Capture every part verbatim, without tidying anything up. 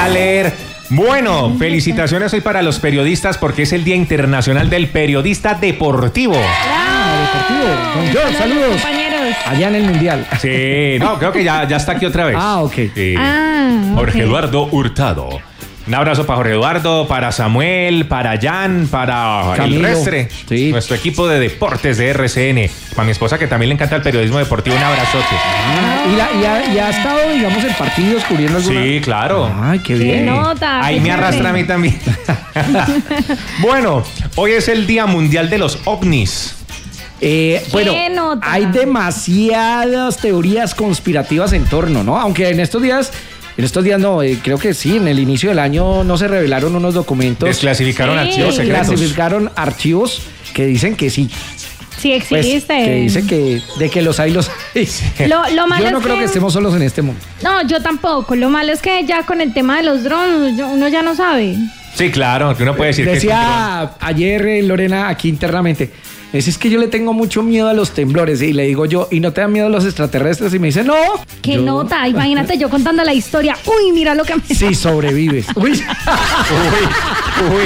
a leer. Bueno, felicitaciones hoy para los periodistas porque es el Día Internacional del Periodista Deportivo. Ah, deportivo. Don George, saludos. Compañeros. Allá en el Mundial. Sí, no, creo que ya, ya está aquí otra vez. Ah, ok. Sí. Ah, ok. Jorge Eduardo Hurtado. Un abrazo para Jorge Eduardo, para Samuel, para Jan, para Camilo. el Restre, Sí. nuestro equipo de deportes de R C N. Para mi esposa que también le encanta el periodismo deportivo, un abrazote. Ah, y, la, y, ha, y ha estado, digamos, en partidos cubriendo alguna. Sí, claro. Ay, qué Qué bien. nota. Ahí qué me chévere. arrastra a mí también. Bueno, hoy es el Día Mundial de los OVNIs. Eh, bueno, nota? hay demasiadas teorías conspirativas en torno, ¿no? Aunque en estos días, en estos días no, eh, creo que sí, en el inicio del año no se revelaron unos documentos. Desclasificaron Sí. archivos secretos. Clasificaron archivos que dicen que sí. Sí Pues, existe. que dicen que de que los hay, los hay. Lo, lo malo Yo no es creo que estemos solos en este mundo. No, yo tampoco. Lo malo es que ya con el tema de los drones, yo- uno ya no sabe. Sí, claro, que uno puede decir que es un Decía ayer eh, Lorena aquí internamente, es, es que yo le tengo mucho miedo a los temblores y le digo yo, ¿y no te dan miedo los extraterrestres? Y me dice, no. Qué Yo, nota. Imagínate yo contando la historia. Uy, mira lo que me... Sí, sobrevives. Uy. Uy, uy.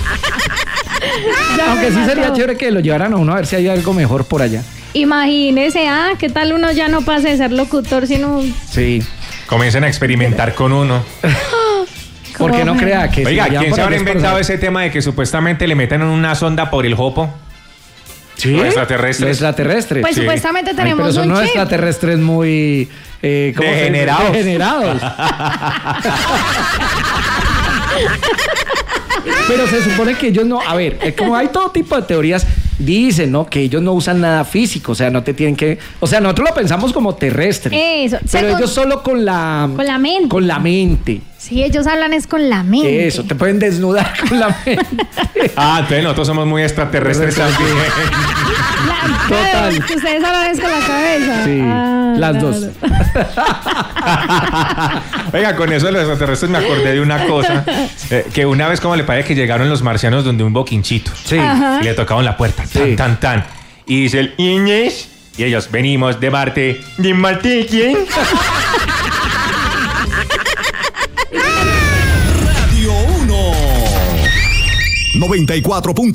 Ya Aunque me sí sería mató. chévere que lo llevaran a uno a ver si hay algo mejor por allá. Imagínese, ah, ¿qué tal uno ya no pase de ser locutor, sino... Sí. Comiencen a experimentar con uno. Porque no crea que... si Oiga, lo llevan ¿quién por se habrá allá es por inventado allá. ese tema de que supuestamente le meten una sonda por el jopo? ¿Sí? Los extraterrestres. Los extraterrestres. Pues Sí. supuestamente Ay, tenemos pero son un unos chip. extraterrestres muy... Eh, ¿cómo se dice? Degenerados. Degenerados. Pero se supone que ellos no... A ver, eh, como hay todo tipo de teorías, dicen, ¿no? Que ellos no usan nada físico, o sea, no te tienen que... O sea, nosotros lo pensamos como terrestre. Eso. Pero Según- ellos solo con la... Con la mente. Con la mente. Sí, ellos hablan es con la mente. Eso, te pueden desnudar con la mente. Ah, entonces nosotros somos muy extraterrestres también. La- Total. claro, que ustedes hablan es con la cabeza. Sí, Ah, las claro. dos. Oiga, con eso de los extraterrestres me acordé de una cosa. eh, que una vez, como le parece que llegaron los marcianos donde un boquinchito. Sí. Ajá. Y le tocaban la puerta. Tan, Sí. tan, tan. Y dice el Inés. Y ellos, venimos de Marte. ¿De Marte quién? Radio uno noventa y cuatro punto